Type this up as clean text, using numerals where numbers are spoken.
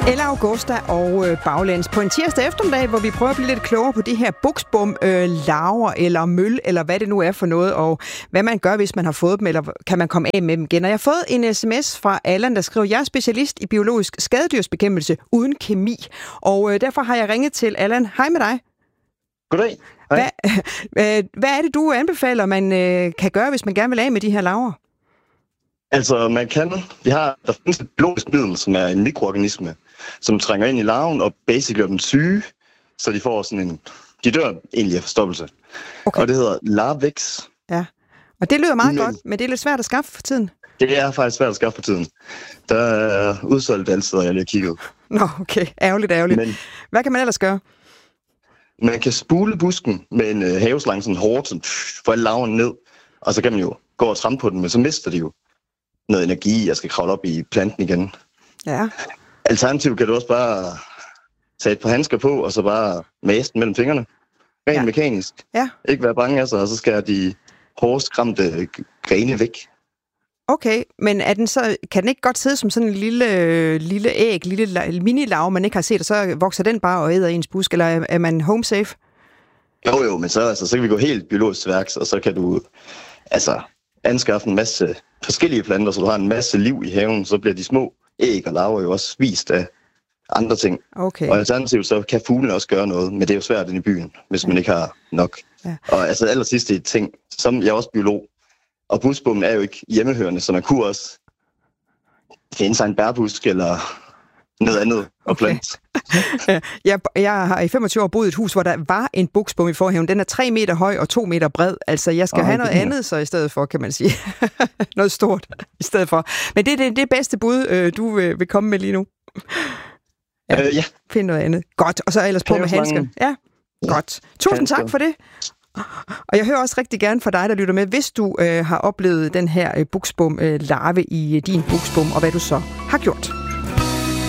Ella Augusta og Baglæns på en tirsdag eftermiddag, hvor vi prøver at blive lidt klogere på de her buksbom, larver eller møl, eller hvad det nu er for noget, og hvad man gør, hvis man har fået dem, eller kan man komme af med dem igen. Og jeg har fået en sms fra Allan, der skriver, jeg er specialist i biologisk skadedyrsbekæmpelse uden kemi, og derfor har jeg ringet til Allan. Hej med dig. Goddag. Hvad er det, du anbefaler, man kan gøre, hvis man gerne vil af med de her larver? Altså, der findes et biologisk middel, som er en mikroorganisme, som trænger ind i larven og basically gør dem syge, så de får sådan de dør egentlig af forstoppelse. Okay. Og det hedder Larvex. Ja, og det lyder meget godt, men det er lidt svært at skaffe for tiden. Det er faktisk svært at skaffe for tiden. Der er udsolgt altid, og jeg lige har kigget. Nå, okay. Ærgerligt. Men hvad kan man ellers gøre? Man kan spule busken med en haveslange sådan hårdt, sådan, for alle larverne ned, og så kan man jo gå og trampe på den, men så mister de jo noget energi, jeg skal kravle op i planten igen. Ja. Alternativt kan du også bare tage et par handsker på, og så bare mase den mellem fingrene. Rent mekanisk. Ja. Ikke være bange af sig, og så skal de hårdest skræmte grene væk. Okay, men kan den ikke godt sidde som sådan en lille æg, lille mini-larve, man ikke har set, og så vokser den bare og æder ens busk, eller er man home safe? Jo, men så kan vi gå helt biologisk til værks, og så kan du anskaffe en masse forskellige planter, så du har en masse liv i haven, så bliver de små æg og larver jo også spist af andre ting. Okay. Og alternativt så kan fuglene også gøre noget, men det er jo svært inde i byen, hvis man ikke har nok. Ja. Og allersidste ting, som jeg er også biolog, og busbommen er jo ikke hjemmehørende, så man kunne også finde sig en bærbusk eller noget andet og plante. Jeg har i 25 år boet i et hus, hvor der var en buksbom i forhaven. Den er 3 meter høj og 2 meter bred. Altså, jeg skal have noget andet så i stedet for, kan man sige. Noget stort i stedet for. Men det er det bedste bud, du vil komme med lige nu. Ja. Find noget andet. Godt, og så ellers på med handsken. Ja, godt. Tusind tak for det. Og jeg hører også rigtig gerne fra dig, der lytter med, hvis du har oplevet den her buksbom larve i din buksbom, og hvad du så har gjort.